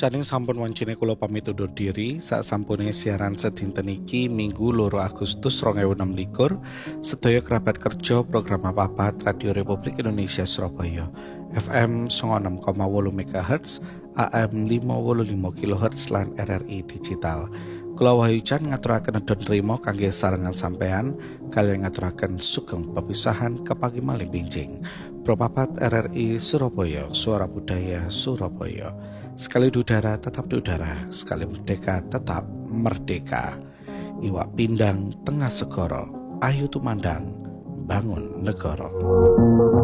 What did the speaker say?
Jane sampun wancine kula pamit undur diri sak sampune siaran sedinten iki Minggu 2 Agustus 2026 sedaya kerabat kerja program Papat Radio Republik Indonesia Surabaya FM 96,8 MHz AM 585 kHz lan RRI digital. Kula Wahyujan ngaturaken nedon trima kangge sarengan sampean kaliyan ngaturaken sugeng pepisahan kepagi malih binjing. Propapat RRI Surabaya, Suara Budaya Surabaya. Sekali di udara tetap di udara, sekali merdeka tetap merdeka. Iwak pindang tengah segoro, ayu tumandang bangun negoro.